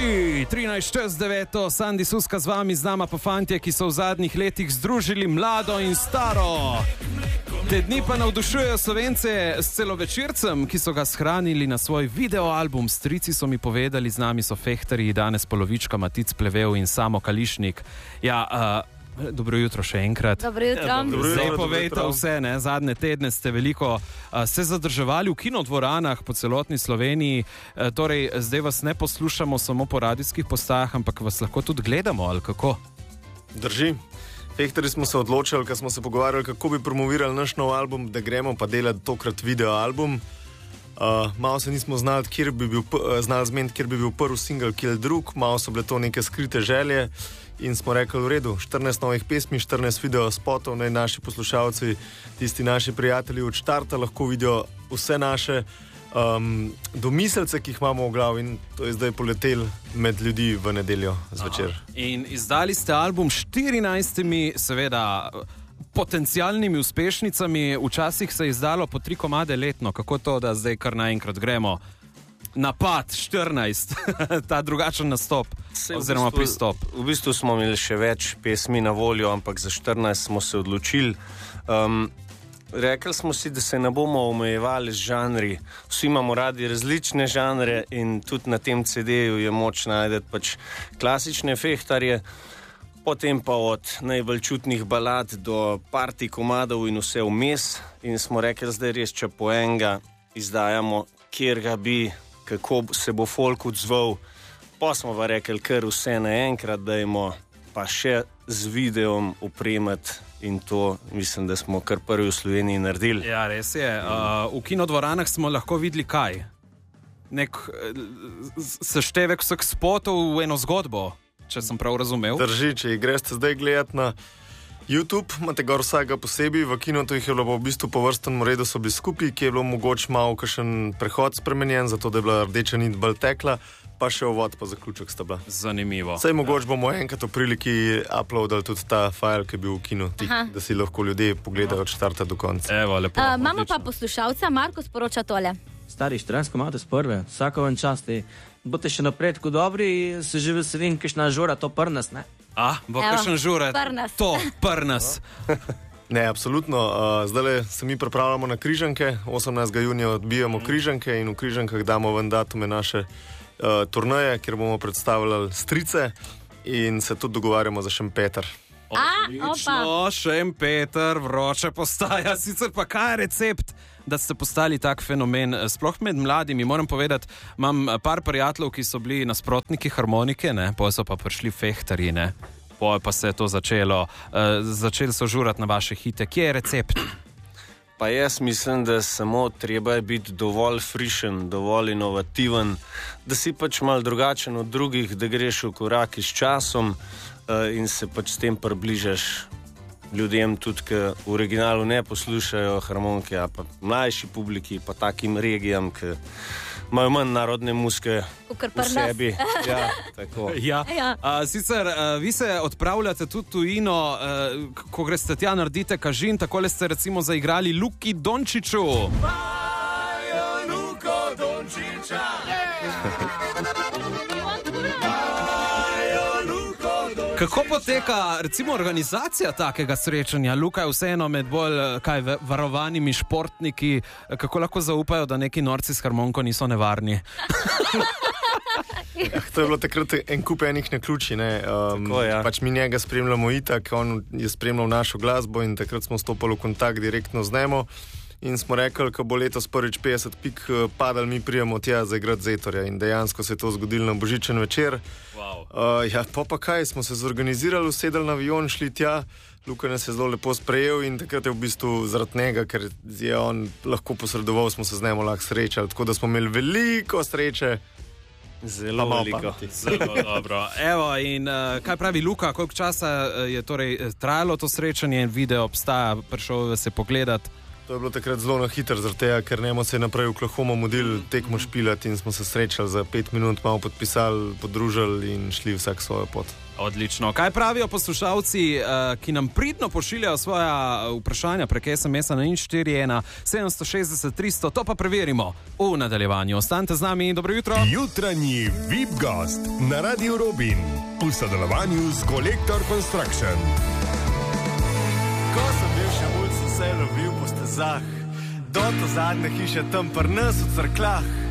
Druži, 13:09, Sandi Suska z vami, z nama pa fantje, ki so v zadnjih letih združili mlado in staro. Te dni pa navdušujejo Slovence s celovečercem, ki so ga shranili na svoj videoalbum. Strici so mi povedali, z nami so fehtarji, danes polovička Matic Plevel in Samo Kališnik. Dobro jutro še enkrat. Dobro jutro. Zdaj povejte vse, ne? Zadnje tedne ste veliko se zadrževali v kinodvoranah po celotni Sloveniji. Torej, zdaj vas ne poslušamo samo po radijskih postajah, ampak vas lahko tudi gledamo, ali kako? Drži. Fehtari smo se odločili, ko smo se pogovarjali, kako bi promovirali naš nov album, da gremo pa delati tokrat videoalbum. Malo se nismo znali zmeniti, kjer bi bil prvi singel, kjer drug. Malo so bile to neke skrite želje. In smo rekli, v redu, 14 novih pesmi, 14 video spotov, naj naši poslušalci, tisti naši prijatelji od štarta lahko vidijo vse naše domiselce, ki jih imamo v glavi, in to je zdaj poletel med ljudi v nedeljo zvečer. In izdali ste album 14, seveda, potencialnimi uspešnicami, včasih se je izdalo po 3 komade letno. Kako to, da zdaj kar naenkrat gremo? Napad, 14, ta drugačen nastop, oziroma pristop. V bistvu smo imeli še več pesmi na voljo, ampak za 14 smo se odločili. Rekli smo si, da se ne bomo omejevali z žanri. Vsi imamo radi različne žanre in tudi na tem CD-ju je moč najti pač klasične fehtarje, potem pa od najbolj čutnih balad do party komadov in vse vmes. In smo rekli, zdaj res, če po enega izdajamo, kjer ga bi, kako se bo folk odzval, pa smo pa rekli, kar vse naenkrat dajmo, pa še z videom opremati, in to mislim, da smo kar prvi v Sloveniji naredili. Ja, res je. V kinodvoranah smo lahko videli kaj? Nek seštevek vseh spotov v eno zgodbo, če sem prav razumel. Drži, če greste zdaj gledati na YouTube, imate gor vsega posebej, v kinotu jih je bilo v bistvu po vrstnem redu, so bili skupaj, ki je bilo mogoče malo kakšen prehod spremenjen, zato da je bila rdeča nit bolj tekla, pa še uvod pa zaključek sta bila. Zanimivo. Saj mogoče bomo enkrat v priliki uploadali tudi ta file, ki je bil v kinu, da si lahko ljudje pogledajo od štarta do konca. Evo, lepo. Imamo pa poslušalca, Marko sporoča tole. Stari 14 komadov s prve, vsako ven čas, boste še naprej tako dobri, se že veselim, kakšna žura, to prnas, ne? Bo kakšen žure, to prnas. Ne, absolutno. Zdaj se mi pripravljamo na križanke, 18. junija odbijamo križanke in v križankah damo ven datume naše turneje, kjer bomo predstavljali strice in se tudi dogovarjamo za Šempeter. Odlično, Šempeter, vroče postaja. Sicer pa kaj je recept, da ste postali tak fenomen? Sploh med mladimi, moram povedati, imam par prijateljev, ki so bili nasprotniki harmonike, potem so pa prišli fehtarji, potem pa se je to začelo. Začeli so žurati na vaše hite. Kje je recept? Pa jaz mislim, da samo treba je biti dovolj frišen, dovolj inovativen, da si pač mal drugačen od drugih, da greš v korak s časom in se pač s tem približaš ljudem, tudi ki v originalu ne poslušajo harmonike, pa mlajši publiki, pa takim regijam, ki imajo manj narodne muzike v sebi. Ja, tako. Ja. Sicer vi se odpravljate tudi tujino, ko greste tja, naredite kažin, takole ste recimo zaigrali Luki Dončiću. Vajo Luko Dončića! Kako poteka recimo organizacija takega srečanja? Luka je vseeno med bolj varovanimi športniki, kako lahko zaupajo, da neki norci s harmoniko niso nevarni? To je bilo takrat en kup enih naključij. Pač mi njega spremljamo itak, on je spremljal našo glasbo in takrat smo stopili v kontakt direktno z Nemo. In smo rekli, ko bo letos prvič 50 pik padal, mi prijemo tja zaigrati Zetorja. In dejansko se je to zgodilo na božičen večer. Wow. Pa kaj, smo se zorganizirali, sedeli na avion, šli tja. Luka nas je zelo lepo sprejel in takrat je v bistvu zaradi njega, ker je on lahko posredoval, smo se z njim lahko srečali. Tako da smo imeli veliko sreče. Zelo veliko. Zelo dobro. Evo, in kaj pravi Luka, koliko časa je torej trajalo to srečanje in video obstaja, prišel vas je pogledat? To je bilo takrat zelo na hitro, ker Nemo se je naprej v Oklahoma modil tekmo špilati in smo se srečali za 5 minut, malo podpisali, podružili in šli vsak svojo pot. Odlično. Kaj pravijo poslušalci, ki nam pridno pošiljajo svoja vprašanja prek SMS-a na 041 760 300? To pa preverimo v nadaljevanju. Ostanite z nami in dobro jutro. Jutranji VIP gost na Radio Robin v sodelovanju z Collector Construction. Ko sem bil še mulj, sem se lovil po stezah, do to zadnje hiše tam pri nas v Cerkljah.